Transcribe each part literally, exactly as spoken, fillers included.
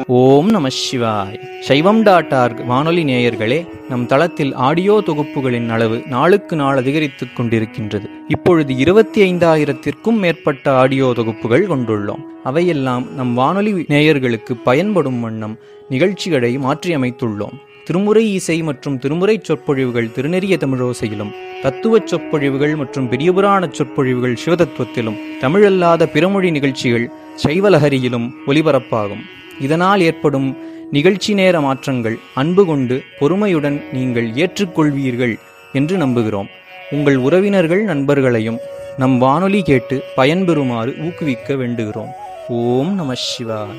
ஓம் நம சிவாய். சைவம் டாட் ஆர்க் வானொலி நேயர்களே, நம் தளத்தில் ஆடியோ தொகுப்புகளின் அளவு நாளுக்கு நாள் அதிகரித்துக் கொண்டிருக்கின்றது. இப்பொழுது இருபத்தி ஐந்தாயிரத்திற்கும் மேற்பட்ட ஆடியோ தொகுப்புகள் கொண்டுள்ளோம். அவையெல்லாம் நம் வானொலி நேயர்களுக்கு பயன்படும் வண்ணம் நிகழ்ச்சிகளை மாற்றியமைத்துள்ளோம். திருமுறை இசை மற்றும் திருமுறை சொற்பொழிவுகள் திருநெறிய தமிழோசையிலும், தத்துவ சொற்பொழிவுகள் மற்றும் பெரியபுராண சொற்பொழிவுகள் சிவதத்துவத்திலும், தமிழல்லாத பிறமொழி நிகழ்ச்சிகள் சைவலஹரியிலும் ஒலிபரப்பாகும். இதனால் ஏற்படும் நிகழ்ச்சி நேர மாற்றங்கள் அன்பு கொண்டு பொறுமையுடன் நீங்கள் ஏற்றுக்கொள்வீர்கள் என்று நம்புகிறோம். உங்கள் உறவினர்கள் நண்பர்களையும் நம் வானொலி கேட்டு பயன்பெறுமாறு ஊக்குவிக்க வேண்டுகிறோம். ஓம் நம சிவாய.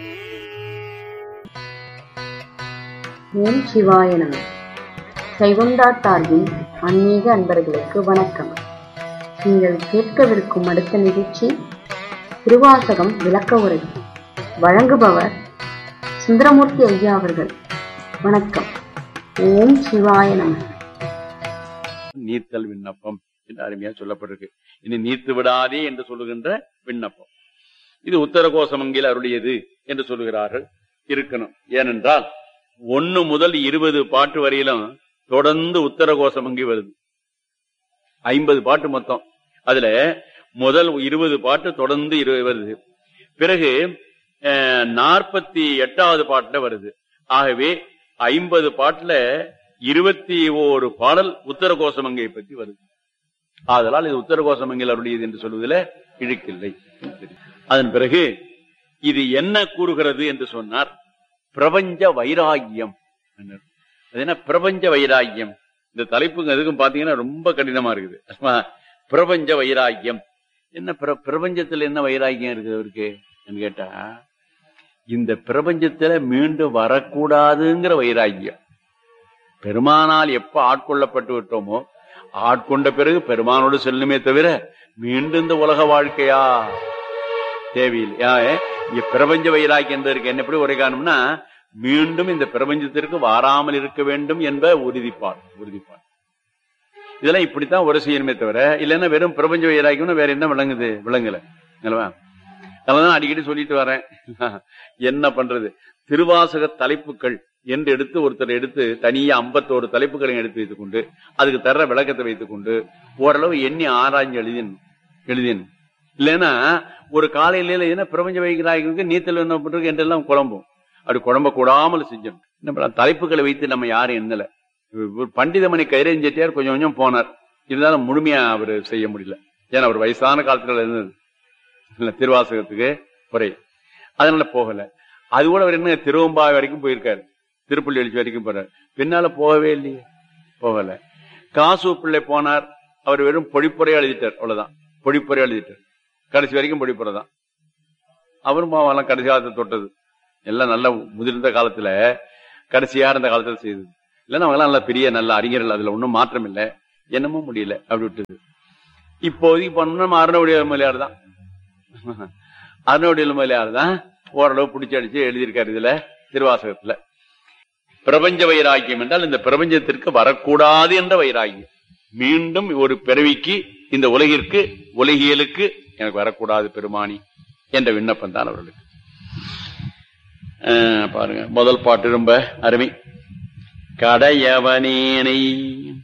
ஓம் சிவாய நம. சைவம் டாட் ஆர்கின் ஆன்மீக அன்பர்களுக்கு வணக்கம். நீங்கள் கேட்கவிருக்கும் அடுத்த நிகழ்ச்சி திருவாசகம் விளக்க உரை. வழங்குபவர் சுந்தரமூர்த்தி ஐயா அவர்கள். வணக்கம். ஓம் சிவாய நம. நீர்த்தல் விண்ணப்பம் என்று அருமையா சொல்லப்பட்டிருக்கு. இனி நீர்த்து விடாதே என்று சொல்லுகின்ற விண்ணப்பம் இது உத்தரகோசமங்கில் அருளியது என்று சொல்லுகிறார்கள். இருக்கணும். ஏனென்றால் ஒன்னு முதல் இருபது பாட்டு வரையிலும் தொடர்ந்து உத்தரகோசமங்கி வருது. ஐம்பது பாட்டு மொத்தம். அதுல முதல் இருபது பாட்டு தொடர்ந்து வருது. பிறகு நாற்பத்தி எட்டாவது பாட்டுல வருது. ஆகவே ஐம்பது பாட்டுல இருபத்தி ஓரு பாடல் உத்தரகோசமங்கை பற்றி வருது. ஆதலால் இது உத்தரகோசமங்கில் அருளியது என்று சொல்வதில் இழுக்கில்லை. அதன் பிறகு இது என்ன கூறுகிறது என்று சொன்னார். பிரபஞ்ச வைராகியம். அது என்ன பிரபஞ்ச வைராகியம்? இந்த தலைப்புங்க எதுக்கும் பாத்தீங்கன்னா ரொம்ப கடினமா இருக்குது. பிரபஞ்ச வைராகியம் என்ன? பிரபஞ்சத்துல என்ன வைராகியம் இருக்குது அவருக்கு கேட்டா, இந்த பிரபஞ்சத்துல மீண்டும் வரக்கூடாதுங்கிற வைராகியம். பெருமானால் எப்ப ஆட்கொள்ளப்பட்டு விட்டோமோ, ஆட்கொண்ட பிறகு பெருமானோடு செல்லுமே தவிர மீண்டும் இந்த உலக வாழ்க்கையா தேவையில்லை. இங்க பிரபஞ்ச வைராகியம் இருக்கு. என்ன எப்படி உரை காணும்னா, மீண்டும் இந்த பிரபஞ்சத்திற்கு வாராமல் இருக்க வேண்டும் என்ப உறுதிப்பாடு. உறுதிப்பாடு இதெல்லாம் இப்படித்தான் ஒரு செய்யணுமே தவிர, இல்லைன்னா வெறும் பிரபஞ்ச வைராகியம்னு வேற என்ன விளங்குது? விளங்கல. அதனாலதான் அடிக்கடி சொல்லிட்டு வரேன். என்ன பண்றது? திருவாசக தலைப்புகள் என்று எடுத்து ஒருத்தர் எடுத்து தனியா ஐம்பத்தோரு தலைப்புகளை எடுத்து வைத்துக் கொண்டு அதுக்கு தர்ற விளக்கத்தை வைத்துக் கொண்டு ஓரளவு எண்ணி ஆராய்ஞ்சு எழுதின் எழுதின் இல்லைன்னா ஒரு காலையில என்ன பிரபஞ்ச வைராகியத்துக்கு நீத்தல் என்ன பண்றது என்றெல்லாம் குழம்பும். அப்படி குழம்ப கூடாமல் செஞ்சோம். என்ன தலைப்புகளை வைத்து நம்ம யாரும் எண்ணல. பண்டிதமணி கைரஞ்செட்டியார் கொஞ்சம் கொஞ்சம் போனார். இருந்தாலும் முழுமையா அவர் செய்ய முடியல. ஏன்னா அவர் வயசான காலத்துல இருந்தது இல்ல திருவாசகத்துக்கு குறை. அதனால போகல. அது கூட அவர் என்ன திருவம்பாவை வரைக்கும் போயிருக்காரு, திருப்பள்ளி எழுச்சி வரைக்கும் போறாரு. பின்னால போகவே இல்லையே, போகல. காசு பிள்ளை போனார். அவர் வெறும் பொழிப்புறையா எழுதிட்டார். அவ்வளவுதான், பொழிப்புறையா எழுதிட்டார். கடைசி வரைக்கும் பொழிப்புறை தான். அவரும் பாவெல்லாம் கடைசி காலத்தை தொட்டது எல்லாம் நல்ல முதிர்ந்த காலத்துல கடைசியா இருந்த காலத்துல செய்தது. இல்லைன்னா அவங்க எல்லாம் நல்ல பெரிய நல்ல அறிஞர்கள். அதுல ஒன்னும் மாற்றம் இல்லை. என்னமோ முடியல அப்படி விட்டது. இப்போதைக்கு பண்ணோம்னா அருணவுடைய மலையார் தான். அருணவுடைய மலையார் தான் ஓரளவு பிடிச்சி அடிச்சு எழுதியிருக்காரு இதுல திருவாசகத்துல. பிரபஞ்ச வைராக்கியம் என்றால் இந்த பிரபஞ்சத்திற்கு வரக்கூடாது என்ற வைராக்கியம். மீண்டும் ஒரு பிறவிக்கு இந்த உலகிற்கு உலகியலுக்கு எனக்கு வரக்கூடாது பெருமானி என்ற விண்ணப்பம் தான் அவர்களுக்கு. பாருங்க, முதல் பாட்டு ரொம்ப அருமை. கடையவனேனை